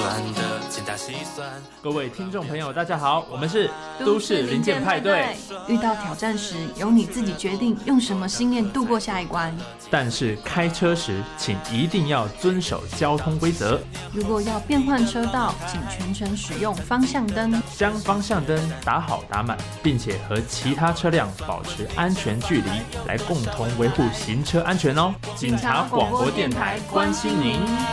断的精打细算。 各位听众朋友大家好，我们是都市零件派对。 遇到挑战时，由你自己决定用什么信念度过下一关。 但是开车时，请一定要遵守交通规则。 如果要变换车道，请全程使用方向灯， 将方向灯打好打满，并且和其他车辆保持安全距离，来共同维护行车安全哦。警察广播电台关心您。